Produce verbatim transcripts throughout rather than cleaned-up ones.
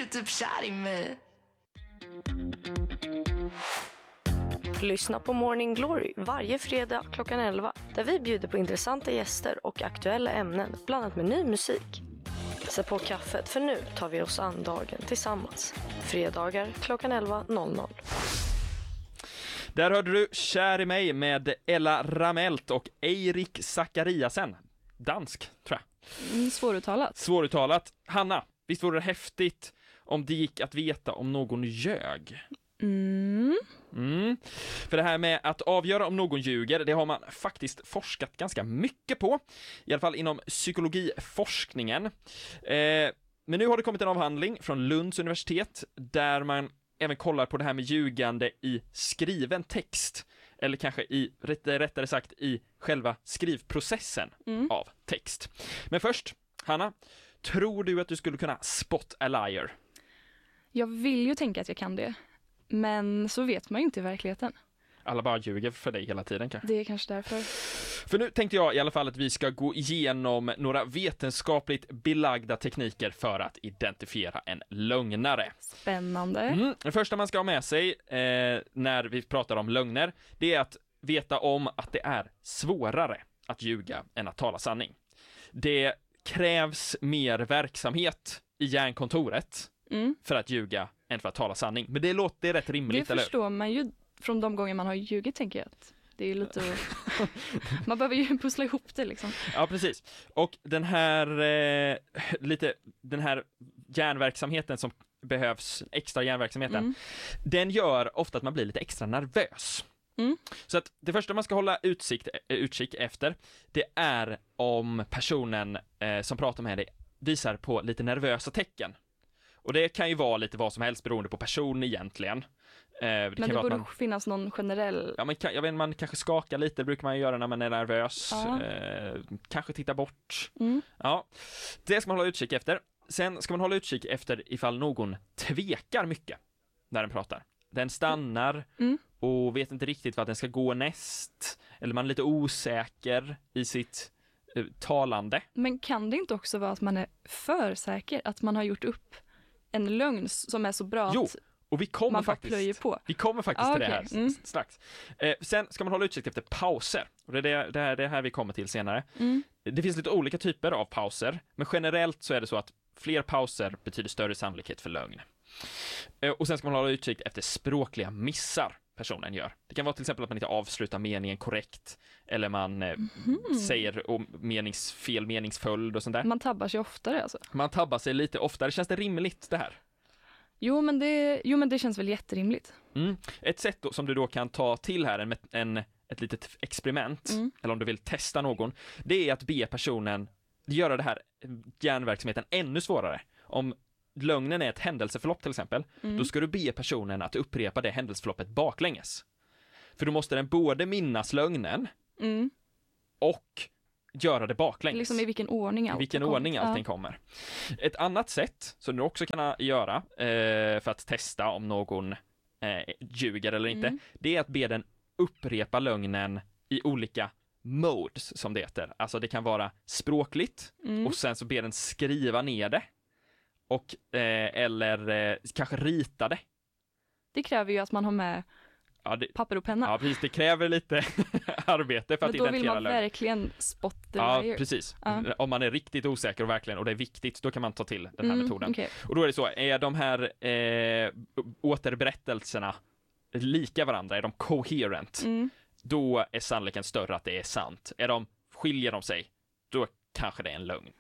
typ kär i mig. Lyssna på Morning Glory varje fredag klockan elva, där vi bjuder på intressanta gäster och aktuella ämnen blandat med ny musik. Sätt på kaffet, för nu tar vi oss an dagen tillsammans. Fredagar klockan elva noll noll. Där hörde du Kär i mig med Ella Ramelt och Eirik Zachariasen. Dansk, tror jag. Mm, svåruttalat. Svåruttalat. Hanna, visst vore det häftigt om det gick att veta om någon ljög? Mm. Mm. För det här med att avgöra om någon ljuger, det har man faktiskt forskat ganska mycket på. I alla fall inom psykologiforskningen. Eh, men nu har det kommit en avhandling från Lunds universitet där man även kollar på det här med ljugande i skriven text. Eller kanske i, rättare sagt, i själva skrivprocessen mm. av text. Men först, Hanna, tror du att du skulle kunna spot a liar? Jag vill ju tänka att jag kan det. Men så vet man ju inte i verkligheten. Alla bara ljuger för dig hela tiden kanske. Det är kanske därför. För nu tänkte jag i alla fall att vi ska gå igenom några vetenskapligt belagda tekniker för att identifiera en lögnare. Spännande. Mm. Det första man ska ha med sig eh, när vi pratar om lögner, det är att veta om att det är svårare att ljuga än att tala sanning. Det krävs mer verksamhet i hjärnkontoret mm. för att ljuga än för att tala sanning. Men det låter rätt rimligt, det eller? Det förstår man ju från de gånger man har ljugit, tänker jag. Att det är lite man behöver ju pussla ihop det liksom. Ja, precis. Och den här eh, lite den här hjärnverksamheten som behövs, extra hjärnverksamheten, mm. den gör ofta att man blir lite extra nervös. Mm. Så att det första man ska hålla utsikt, utkik efter, det är om personen eh, som pratar med dig visar på lite nervösa tecken. Och det kan ju vara lite vad som helst beroende på person egentligen. Eh, det Men kan det vara borde man, finnas någon generell... Ja, man, kan, jag vet, man kanske skakar lite, brukar man göra när man är nervös. Ja. Eh, kanske titta bort. Mm. Ja, det ska man hålla utkik efter. Sen ska man hålla utkik efter ifall någon tvekar mycket när den pratar. Den stannar mm. och vet inte riktigt vad den ska gå näst. Eller man är lite osäker i sitt eh, talande. Men kan det inte också vara att man är för säker? Att man har gjort upp en lögn som är så bra jo, att och vi kommer man faktiskt, plöjer på. Vi kommer faktiskt ah, till okay. det här mm. strax. Eh, sen ska man hålla utkik efter pauser. Och det är det, det, här, det här vi kommer till senare. Mm. Det finns lite olika typer av pauser. Men generellt så är det så att fler pauser betyder större sannolikhet för lögn. Eh, och sen ska man hålla utkik efter språkliga missar personen gör. Det kan vara till exempel att man inte avslutar meningen korrekt. Eller man eh, mm. säger om menings, fel meningsföljd och sånt där. Man tabbar sig oftare alltså. Man tabbar sig lite oftare. Känns det rimligt det här? Jo men det, jo, men det känns väl jätterimligt. Mm. Ett sätt då, som du då kan ta till här, en, en, ett litet experiment, mm. eller om du vill testa någon, det är att be personen göra det här hjärnverksamheten ännu svårare. Om lögnen är ett händelseförlopp till exempel, mm. då ska du be personen att upprepa det händelseförloppet baklänges. För då måste den både minnas lögnen mm. och göra det baklänges. Liksom i vilken ordning allt I vilken ordning allting ja. kommer. Ett annat sätt som du också kan göra eh, för att testa om någon eh, ljuger eller inte, mm. det är att be den upprepa lögnen i olika modes som det heter. Alltså det kan vara språkligt mm. och sen så ber den skriva ner det och eh, eller eh, kanske rita det. Det kräver ju att man har med Ja, det, papper och penna. Ja, precis. Det kräver lite arbete för men att identifiera lögn. då vill man lögn. verkligen spot the Ja, liar. precis. Ja. Om man är riktigt osäker och verkligen, och det är viktigt, då kan man ta till den här mm, metoden. Okay. Och då är det så, är de här eh, återberättelserna lika varandra, är de coherent, mm. då är sannolikheten större att det är sant. Är de, skiljer de sig, då kanske det är en lögn.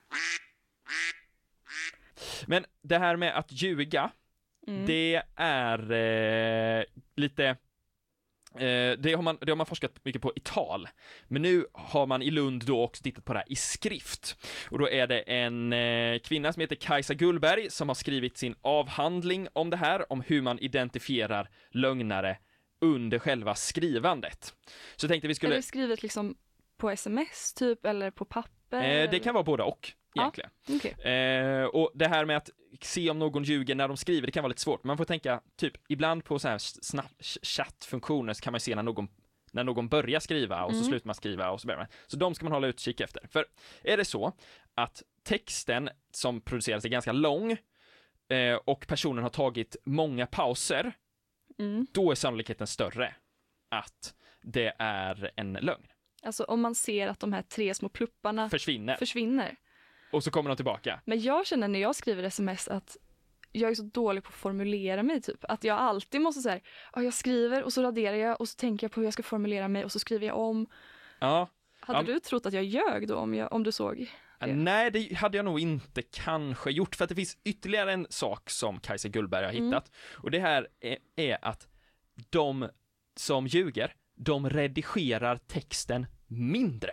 Men det här med att ljuga, mm. det är eh, lite... Det har, man, det har man forskat mycket på i tal. Men nu har man i Lund då också tittat på det här i skrift. Och då är det en eh, kvinna som heter Kajsa Gullberg som har skrivit sin avhandling om det här, om hur man identifierar lögnare under själva skrivandet. Så jag tänkte vi skulle... Är det skrivet liksom på sms typ, eller på papper? Eh, det kan vara både och. Egentligen. Ja, okay. eh, och det här med att se om någon ljuger när de skriver, det kan vara lite svårt. Man får tänka, typ, ibland på så här Snapchat-funktioner så kan man se när någon, när någon börjar skriva och så mm. slutar man skriva och så börjar man. Så de ska man hålla utkik efter. För är det så att texten som produceras är ganska lång eh, och personen har tagit många pauser, Mm. då är sannolikheten större att det är en lögn. Alltså om man ser att de här tre små plupparna Försvinner. försvinner. Och så kommer de tillbaka. Men jag känner när jag skriver sms att jag är så dålig på att formulera mig typ. Att jag alltid måste säga, ja, jag skriver och så raderar jag och så tänker jag på hur jag ska formulera mig och så skriver jag om. Ja. Hade Ja. du trott att jag ljög då om, jag, om du såg? Ja, Det. nej, det hade jag nog inte kanske gjort, för att det finns ytterligare en sak som Kajsa Gullberg har hittat. Mm. Och det här är, är att de som ljuger, de redigerar texten mindre.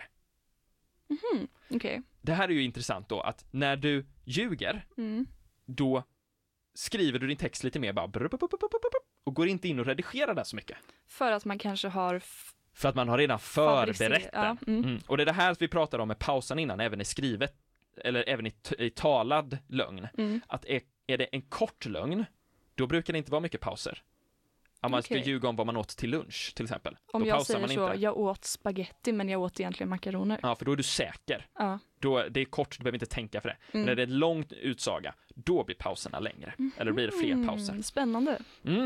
Mhm, okej. Det här är ju intressant då, att när du ljuger, Mm. då skriver du din text lite mer bara brup, brup, brup, brup, brup, och går inte in och redigerar den så mycket. För att man kanske har f- För att man har redan förberett fabricerat- den. ja, mm. Mm. Och det är det här vi pratade om med pausen innan, även i skrivet, eller även i, t- i talad lögn. Mm. Att är, är det en kort lögn, då brukar det inte vara mycket pauser. Om man ska Okej. ljuga om vad man åt till lunch, till exempel. Om då jag pausar säger man så, inte. jag åt spaghetti men jag åt egentligen makaroner. Ja, för då är du säker. Ja. Då, det är kort, du behöver inte tänka för det. Men Mm. när det är en lång utsaga, då blir pauserna längre. Eller då blir det fler pauser. Mm, spännande. Mm.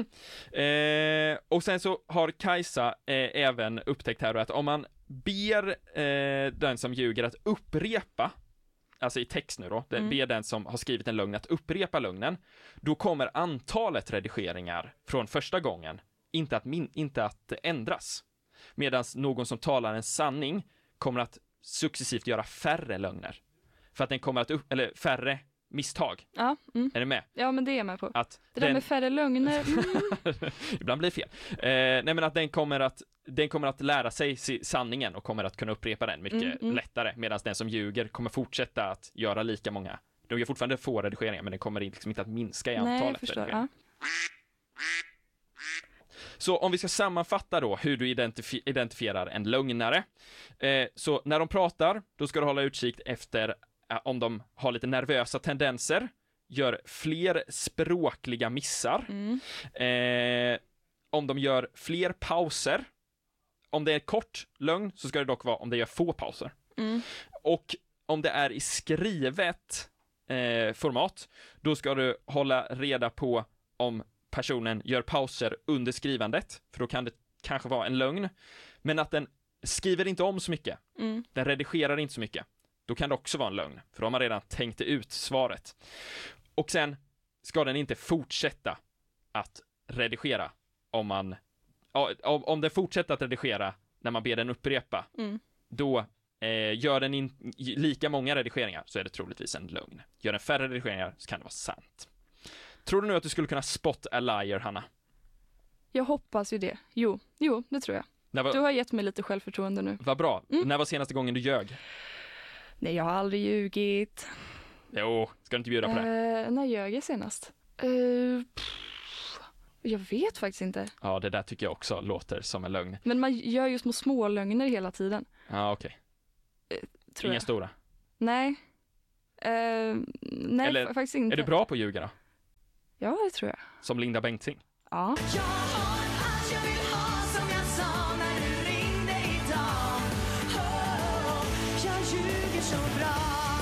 Eh, och sen så har Kajsa eh, även upptäckt här då att om man ber eh, den som ljuger att upprepa, alltså i text nu då, Mm. ber den som har skrivit en lögn att upprepa lögnen, då kommer antalet redigeringar från första gången inte att, min- inte att ändras. Medan någon som talar en sanning kommer att successivt göra färre lögner. För att den kommer att, upp- eller färre misstag. Ja, mm. Är ni med? Ja, men det är jag med på. Att Det där den, med färre lögner. Mm. ibland blir det fel. Eh, nej men att den kommer att den kommer att lära sig si- sanningen och kommer att kunna upprepa den mycket Mm, mm. lättare, medan den som ljuger kommer fortsätta att göra lika många. De gör fortfarande få redigeringar, men det kommer liksom inte att minska i Nej, antalet jag förstår. redigeringar. Ja. Så om vi ska sammanfatta då hur du identifi- identifierar en lögnare. Eh, så när de pratar, då ska du hålla utkik efter eh, om de har lite nervösa tendenser, gör fler språkliga missar, Mm. eh, om de gör fler pauser. Om det är kort lögn så ska det dock vara om det gör få pauser. Mm. Och om det är i skrivet eh, format, då ska du hålla reda på om personen gör pauser under skrivandet, för då kan det kanske vara en lögn. Men att den skriver inte om så mycket, Mm. den redigerar inte så mycket, då kan det också vara en lögn, för då har man redan tänkt ut svaret. Och sen ska den inte fortsätta att redigera om man, ja, om, om den fortsätter att redigera när man ber den upprepa, Mm. då eh, gör den in, lika många redigeringar så är det troligtvis en lögn. Gör den färre redigeringar så kan det vara sant. Tror du nu att du skulle kunna spot a liar, Hanna? Jag hoppas ju det. Jo, jo, det tror jag. När var, Du har gett mig lite självförtroende nu. vad bra. Mm. När var senaste gången du ljög? Nej, jag har aldrig ljugit. Jo, ska du inte bjuda på det? Eh, när ljög jag senast? Eh, pff, jag vet faktiskt inte. Ja, det där tycker jag också låter som en lögn. Men man gör ju små smålögner hela tiden. Ja, okej. Tror Inga jag. stora. Nej. Eh, nej, Eller fa- faktiskt inte. Är du bra på att ljuga då? Ja, det tror jag. Som Linda Bengtzing? Ja. Jag har allt jag vill ha som jag sa när du ringde idag. Oh, jag ljuger så bra.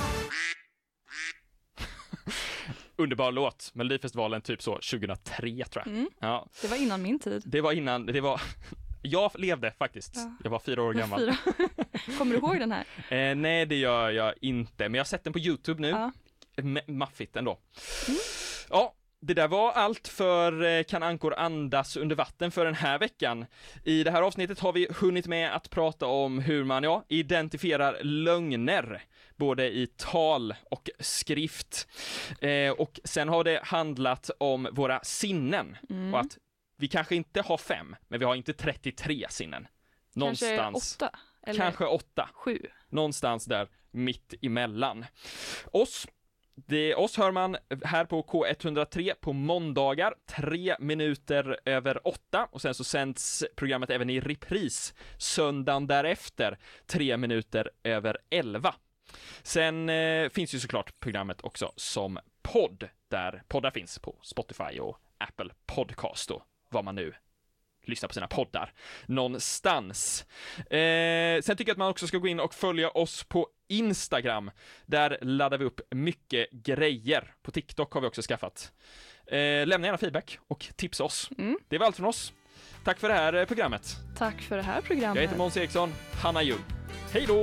Underbar låt. Melodifestivalen typ så tjugohundratre tror jag. Mm, Ja, det var innan min tid. det var innan, det var... Jag levde faktiskt. Ja. Jag var fyra år gammal. Fyra. Kommer du ihåg den här? Eh, nej, det gör jag inte. Men jag har sett den på YouTube nu. Ja. M- maffigt ändå. Mm. Ja, det där var allt för eh, Kan ankor andas under vatten för den här veckan. I det här avsnittet har vi hunnit med att prata om hur man, ja, identifierar lögner. Både i tal och skrift. Eh, och sen har det handlat om våra sinnen. Mm. Och att vi kanske inte har fem, men vi har inte trettiotre sinnen. Kanske Någonstans. åtta? Eller Kanske åtta. sju? Någonstans där mitt emellan. Oss, det, oss hör man här på K etthundratre på måndagar, tre minuter över åtta. Och sen så sänds programmet även i repris söndagen därefter, tre minuter över elva. Sen eh, finns ju såklart programmet också som podd, där poddar finns på Spotify och Apple Podcast och vad man nu lyssna på sina poddar någonstans. Eh, sen tycker jag att man också ska gå in och följa oss på Instagram. Där laddar vi upp mycket grejer. På TikTok har vi också skaffat. Eh, lämna gärna feedback och tipsa oss. Mm. Det var allt från oss. Tack för det här programmet. Tack för det här programmet. Jag heter Måns Eriksson, Hanna Ljung. Hej då!